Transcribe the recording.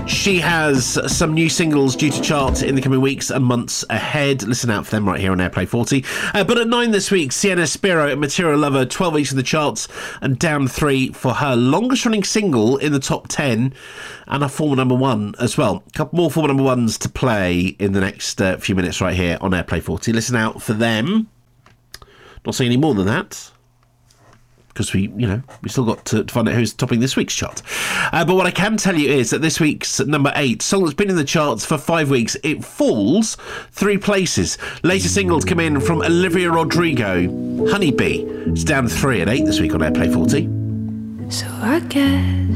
She has some new singles due to chart in the coming weeks and months ahead. Listen out for them right here on Airplay 40. But at 9 this week, Sienna Spiro and Material Lover, 12 weeks in the charts and down 3 for her longest running single in the top 10 and a former number 1 as well. A couple more former number 1s to play in the next few minutes right here on Airplay 40. Listen out for them. Not saying any more than that, because we still got to find out who's topping this week's chart. But what I can tell you is that this week's number 8 song that's been in the charts for 5 weeks, it falls 3 places. Latest singles come in from Olivia Rodrigo, Honeybee. It's down 3 at 8 this week on Airplay 40. So I guess